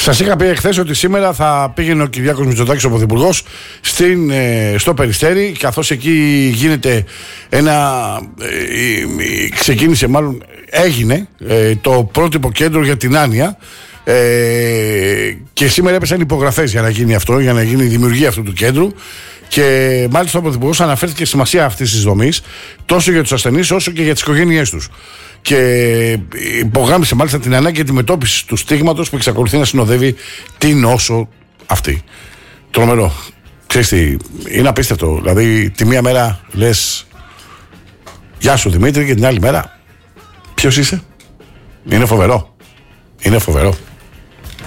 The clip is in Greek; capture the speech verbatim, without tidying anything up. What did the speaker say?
Σας είχα πει εχθές ότι σήμερα θα πήγαινε ο Κυριάκος Μητσοτάκης, ο Πρωθυπουργός, στην, ε, στο Περιστέρι, καθώς εκεί γίνεται ένα. Ε, ξεκίνησε, μάλλον έγινε ε, το πρότυπο κέντρο για την άνοια. Ε, και σήμερα έπεσαν υπογραφές για να γίνει αυτό, για να γίνει η δημιουργία αυτού του κέντρου. Και μάλιστα ο Πρωθυπουργός αναφέρθηκε στη σημασία αυτής της δομής τόσο για τους ασθενείς όσο και για τις οικογένειές τους. Και υπογράμμισε μάλιστα την ανάγκη αντιμετώπισης του στίγματος που εξακολουθεί να συνοδεύει την νόσο αυτή. Τρομερό. Ξέρεις τι, είναι απίστευτο. Δηλαδή, τη μία μέρα λες γεια σου Δημήτρη, και την άλλη μέρα ποιος είσαι. Είναι φοβερό. Είναι φοβερό.